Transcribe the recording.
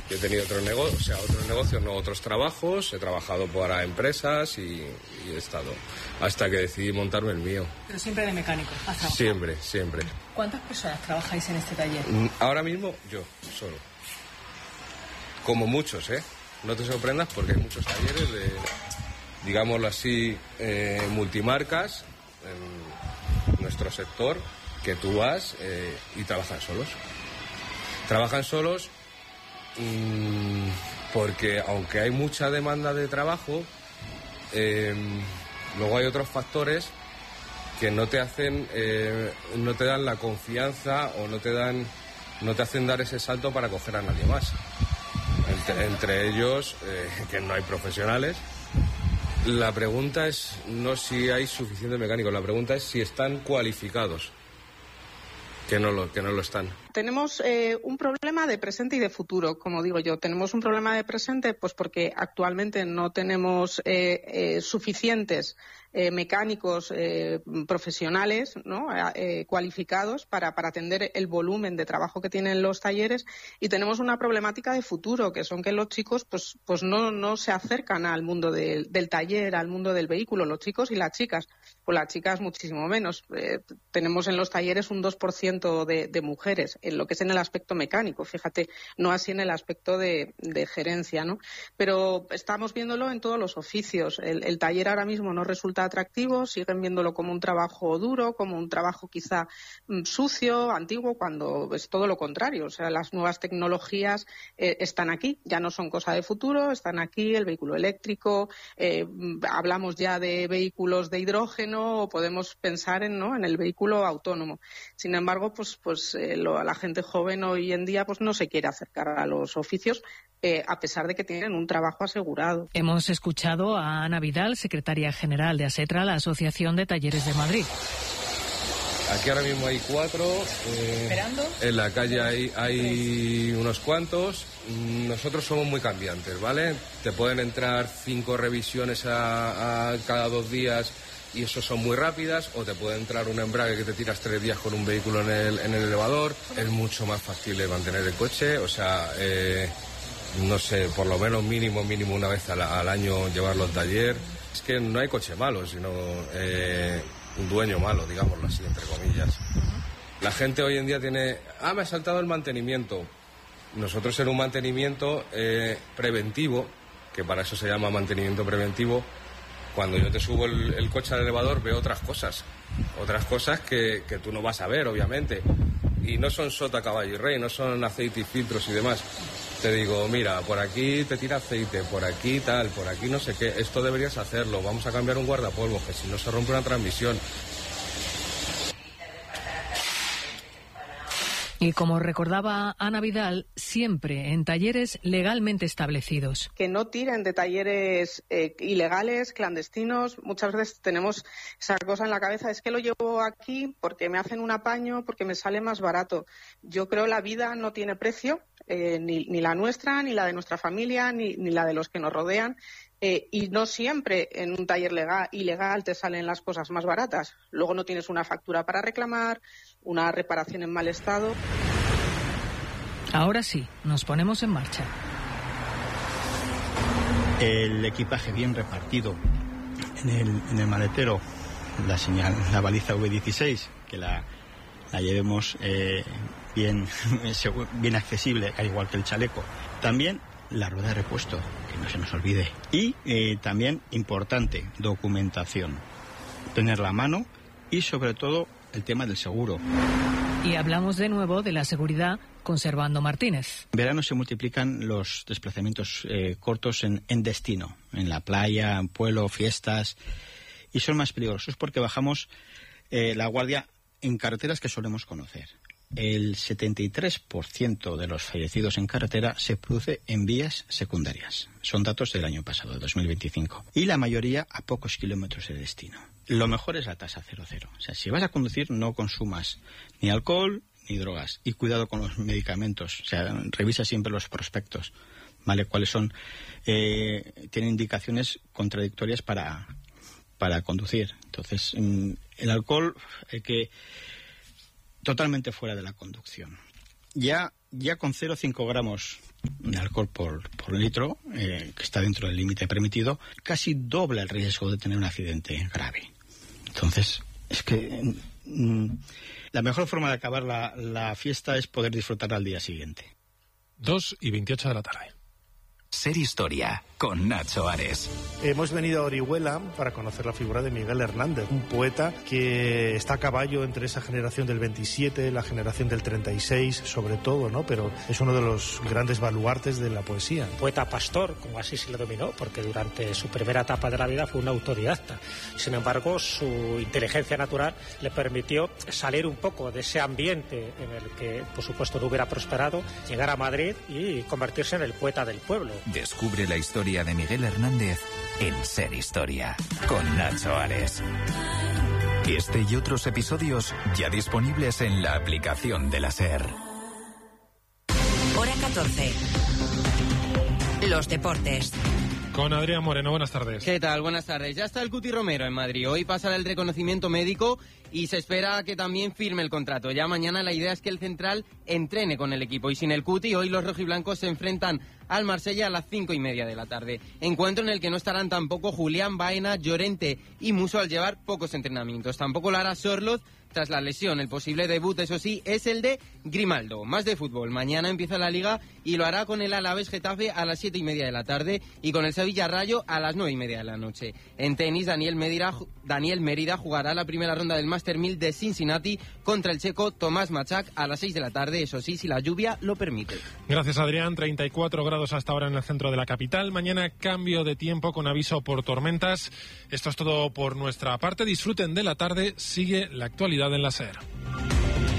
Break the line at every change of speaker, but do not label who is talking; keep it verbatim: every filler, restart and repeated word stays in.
Yo he tenido otros negocios, o sea, otros negocios, no otros trabajos, he trabajado para empresas y, y he estado hasta que decidí montarme el mío.
Pero siempre de mecánico, ¿has trabajado?
Siempre, siempre.
¿Cuántas personas trabajáis en este taller?
Ahora mismo yo, solo. Como muchos, ¿eh? No te sorprendas porque hay muchos talleres de, digámoslo así, eh, multimarcas en nuestro sector, que tú vas eh, y trabajan solos. Trabajan solos mmm, porque aunque hay mucha demanda de trabajo, eh, luego hay otros factores que no te hacen, eh, no te dan la confianza o no te dan, no te hacen dar ese salto para coger a nadie más. Entre, entre ellos, eh, que no hay profesionales. La pregunta es no si hay suficientes mecánicos, la pregunta es si están cualificados, que no lo, que no lo están.
Tenemos eh, un problema de presente y de futuro, como digo yo. Tenemos un problema de presente pues porque actualmente no tenemos eh, eh, suficientes eh, mecánicos eh, profesionales, ¿no? eh, cualificados para, para atender el volumen de trabajo que tienen los talleres, y tenemos una problemática de futuro, que son que los chicos pues, pues no, no se acercan al mundo de, del taller, al mundo del vehículo, los chicos y las chicas. Pues las chicas muchísimo menos. Eh, tenemos en los talleres un dos por ciento de, de mujeres, en lo que es en el aspecto mecánico, fíjate, no así en el aspecto de, de gerencia, ¿no? Pero estamos viéndolo en todos los oficios. El, el taller ahora mismo no resulta atractivo, siguen viéndolo como un trabajo duro, como un trabajo quizá mm, sucio, antiguo, cuando es todo lo contrario. O sea, las nuevas tecnologías eh, están aquí, ya no son cosa de futuro, están aquí, el vehículo eléctrico, eh, hablamos ya de vehículos de hidrógeno, o podemos pensar en, ¿no? en el vehículo autónomo. Sin embargo, pues, pues eh, lo, a la gente joven hoy en día pues no se quiere acercar a los oficios, eh, a pesar de que tienen un trabajo asegurado.
Hemos escuchado a Ana Vidal, secretaria general de ASETRA, la Asociación de Talleres de Madrid.
Aquí ahora mismo hay cuatro. Eh,
¿Esperando?
En la calle hay, hay unos cuantos. Nosotros somos muy cambiantes, ¿vale? Te pueden entrar cinco revisiones a, a cada dos días y eso son muy rápidas, o te puede entrar un embrague que te tiras tres días con un vehículo en el, en el elevador. Es mucho más factible mantener el coche, o sea, eh, no sé, por lo menos mínimo, mínimo una vez al, al año llevarlo al taller. Es que no hay coche malo, sino eh, un dueño malo, digámoslo así, entre comillas. La gente hoy en día tiene, ah, me ha saltado el mantenimiento. Nosotros en un mantenimiento eh, preventivo, que para eso se llama mantenimiento preventivo, cuando yo te subo el, el coche al elevador veo otras cosas, otras cosas que, que tú no vas a ver, obviamente. Y no son sota, caballo y rey, no son aceite y filtros y demás. Te digo, mira, por aquí te tira aceite, por aquí tal, por aquí no sé qué, esto deberías hacerlo, vamos a cambiar un guardapolvo, que si no se rompe una transmisión.
Y como recordaba Ana Vidal, siempre en talleres legalmente establecidos.
Que no tiren de talleres eh, ilegales, clandestinos. Muchas veces tenemos esa cosa en la cabeza, es que lo llevo aquí porque me hacen un apaño, porque me sale más barato. Yo creo que la vida no tiene precio, eh, ni, ni la nuestra, ni la de nuestra familia, ni, ni la de los que nos rodean. Eh, y no siempre en un taller legal, ilegal te salen las cosas más baratas. Luego no tienes una factura para reclamar, una reparación en mal estado.
Ahora sí, nos ponemos en marcha.
El equipaje bien repartido en el, en el maletero, la señal, la baliza V dieciséis, que la, la llevemos eh, bien, bien accesible, al igual que el chaleco. También la rueda de repuesto, que no se nos olvide. Y eh, también, importante, documentación. Tenerla a mano y, sobre todo, el tema del seguro.
Y hablamos de nuevo de la seguridad con Servando Martínez.
En verano se multiplican los desplazamientos eh, cortos en, en destino, en la playa, en pueblo, fiestas, y son más peligrosos porque bajamos eh, la guardia en carreteras que solemos conocer. El setenta y tres por ciento de los fallecidos en carretera se produce en vías secundarias. Son datos del año pasado, de dos mil veinticinco. Y la mayoría a pocos kilómetros de destino. Lo mejor es la tasa cero cero. O sea, si vas a conducir, no consumas ni alcohol ni drogas. Y cuidado con los medicamentos. O sea, revisa siempre los prospectos, ¿vale? Cuáles son. Eh, tienen indicaciones contradictorias para, para conducir. Entonces, el alcohol hay que... totalmente fuera de la conducción. Ya ya con cero coma cinco gramos de alcohol por, por litro, eh, que está dentro del límite permitido, casi dobla el riesgo de tener un accidente grave. Entonces, es que mm, la mejor forma de acabar la, la fiesta es poder disfrutarla al día siguiente.
dos y veintiocho de la tarde.
Ser Historia, con Nacho Ares.
Hemos venido a Orihuela para conocer la figura de Miguel Hernández, un poeta que está a caballo entre esa generación del veintisiete, la generación del treinta y seis, sobre todo, ¿no? Pero es uno de los grandes baluartes de la poesía.
Poeta pastor, como así se le dominó, porque durante su primera etapa de la vida fue un autodidacta. Sin embargo, su inteligencia natural le permitió salir un poco de ese ambiente en el que, por supuesto, no hubiera prosperado, llegar a Madrid y convertirse en el poeta del pueblo.
Descubre la historia de Miguel Hernández en Ser Historia, con Nacho Ares. Este y otros episodios ya disponibles en la aplicación de la SER.
Hora catorce. Los deportes.
Con Adrián Moreno, buenas tardes.
¿Qué tal? Buenas tardes. Ya está el Cuti Romero en Madrid. Hoy pasará el reconocimiento médico y se espera que también firme el contrato. Ya mañana la idea es que el central entrene con el equipo. Y sin el Cuti, hoy los rojiblancos se enfrentan al Marsella a las cinco y media de la tarde. Encuentro en el que no estarán tampoco Julián, Baena, Llorente y Musso al llevar pocos entrenamientos. Tampoco lo hará Sorloz tras la lesión. El posible debut, eso sí, es el de Grimaldo. Más de fútbol. Mañana empieza la Liga y lo hará con el Alavés Getafe a las siete y media de la tarde y con el Sevilla Rayo a las nueve y media de la noche. En tenis, Daniel Mérida, Daniel Mérida jugará la primera ronda del Master mil de Cincinnati contra el checo Tomás Machak a las seis de la tarde, eso sí, si la lluvia lo permite.
Gracias, Adrián. treinta y cuatro grados hasta ahora en el centro de la capital. Mañana cambio de tiempo con aviso por tormentas. Esto es todo por nuestra parte. Disfruten de la tarde. Sigue la actualidad en la SER.